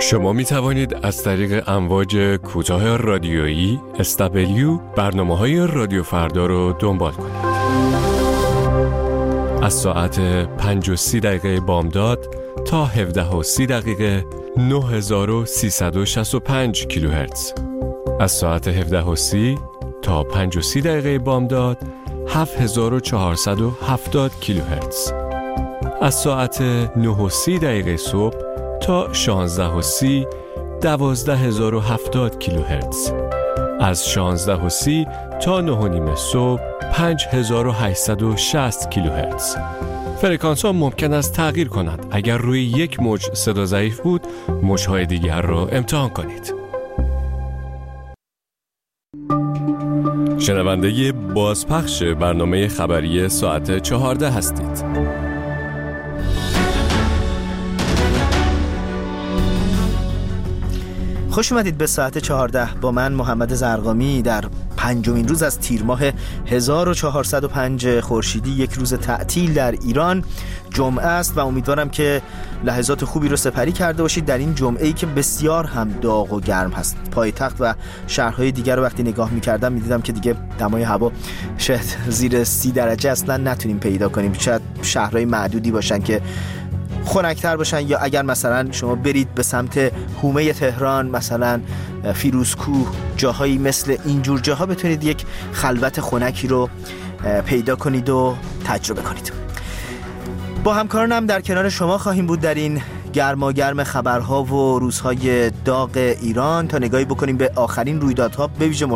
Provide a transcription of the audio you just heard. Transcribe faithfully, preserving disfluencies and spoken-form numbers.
شما می توانید از طریق امواج کوتاه رادیویی اس دبلیو برنامه‌های رادیو فردا رو دنبال کنید. از ساعت پنج و سی دقیقه بامداد تا هفده و سی دقیقه نه هزار و سیصد و شصت و پنج کیلوهرتز. از ساعت هفده و سی تا پنج و سی دقیقه بامداد هفت هزار و چهارصد و هفتاد کیلوهرتز. از ساعت نه و سی دقیقه صبح تا شانزده و سی دوازده هزار و هفتاد کیلوهرتز. از شانزده و سی تا نه و نیم صبح پنج هزار و هشتصد و شصت کیلوهرتز. فرکانس ها ممکن است تغییر کنند. اگر روی یک موج صدا ضعیف بود، موج‌های دیگر را امتحان کنید. شنونده بازپخش برنامه خبری ساعت چهارده هستید. خوش اومدید به ساعت چهارده با من محمد زرقامی در پنجمین روز از تیر ماه هزار و چهارصد و پنج خورشیدی، یک روز تعطیل در ایران. جمعه است و امیدوارم که لحظات خوبی رو سپری کرده باشید در این جمعه‌ای که بسیار هم داغ و گرم هست. پایتخت و شهرهای دیگر رو وقتی نگاه می‌کردم می‌دیدم که دیگه دمای هوا شاید زیر سی درجه اصلا نتونیم پیدا کنیم. شاید شهرهای معدودی باشن که خنک‌تر باشن، یا اگر مثلا شما برید به سمت حومه تهران، مثلا فیروزکوه، جاهایی مثل اینجور جاها بتونید یک خلوت خنکی رو پیدا کنید و تجربه کنید. با همکارانم در کنار شما خواهیم بود در این گرماگرم خبرها و روزهای داغ ایران تا نگاهی بکنیم به آخرین رویدادها، به ویژه